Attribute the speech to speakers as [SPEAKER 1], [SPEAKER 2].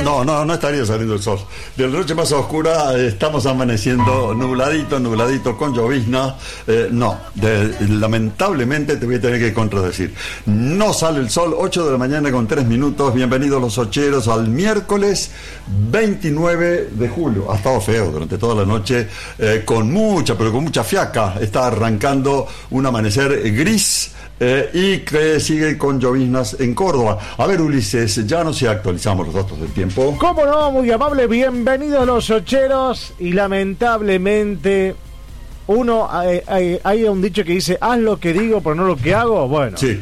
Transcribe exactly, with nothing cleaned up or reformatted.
[SPEAKER 1] No, no, no estaría saliendo el sol. De la noche más oscura eh, estamos amaneciendo nubladito, nubladito, con llovizna. Eh, no, de, lamentablemente te voy a tener que contradecir. No sale el sol, ocho de la mañana con tres minutos. Bienvenidos los ocheros al miércoles veintinueve de julio. Ha estado feo durante toda la noche, eh, con mucha, pero con mucha fiaca. Está arrancando un amanecer gris. Eh, y que sigue con lloviznas en Córdoba. A ver, Ulises, ya no se actualizamos los datos del tiempo.
[SPEAKER 2] ¿Cómo no? Muy amable, bienvenidos los ocheros. Y lamentablemente, uno, hay, hay, hay un dicho que dice, haz lo que digo, pero no lo que hago. Bueno,
[SPEAKER 1] sí.